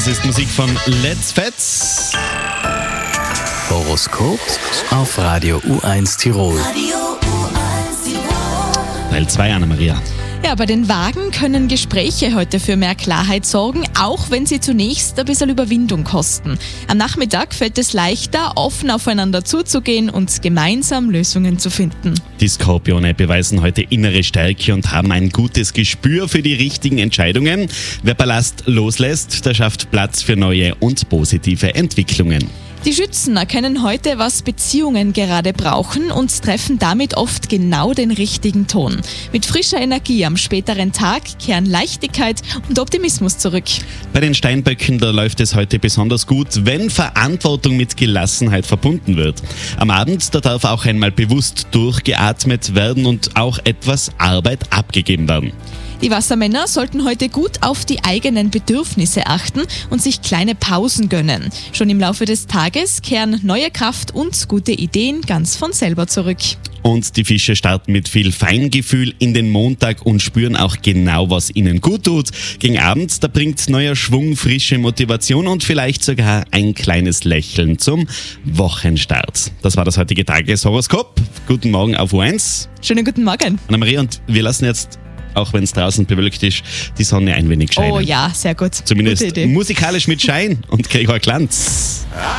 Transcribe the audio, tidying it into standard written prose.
Das ist Musik von Let's Fets. Horoskop auf Radio U1 Tirol. Teil 2, Anna-Maria. Ja, bei den Wagen können Gespräche heute für mehr Klarheit sorgen, auch wenn sie zunächst ein bisschen Überwindung kosten. Am Nachmittag fällt es leichter, offen aufeinander zuzugehen und gemeinsam Lösungen zu finden. Die Skorpione beweisen heute innere Stärke und haben ein gutes Gespür für die richtigen Entscheidungen. Wer Ballast loslässt, der schafft Platz für neue und positive Entwicklungen. Die Schützen erkennen heute, was Beziehungen gerade brauchen und treffen damit oft genau den richtigen Ton. Mit frischer Energie am späteren Tag kehren Leichtigkeit und Optimismus zurück. Bei den Steinböcken, da läuft es heute besonders gut, wenn Verantwortung mit Gelassenheit verbunden wird. Am Abend, da darf auch einmal bewusst durchgeatmet werden und auch etwas Arbeit abgegeben werden. Die Wassermänner sollten heute gut auf die eigenen Bedürfnisse achten und sich kleine Pausen gönnen. Schon im Laufe des Tages kehren neue Kraft und gute Ideen ganz von selber zurück. Und die Fische starten mit viel Feingefühl in den Montag und spüren auch genau, was ihnen gut tut. Gegen Abend, da bringt neuer Schwung, frische Motivation und vielleicht sogar ein kleines Lächeln zum Wochenstart. Das war das heutige Tageshoroskop. Guten Morgen auf U1. Schönen guten Morgen. Anna-Maria, und wir lassen jetzt, auch wenn es draußen bewölkt ist, die Sonne ein wenig scheinen. Oh ja, sehr gut. Zumindest Gute Idee. musikalisch mit Schein und Gregor Glanz.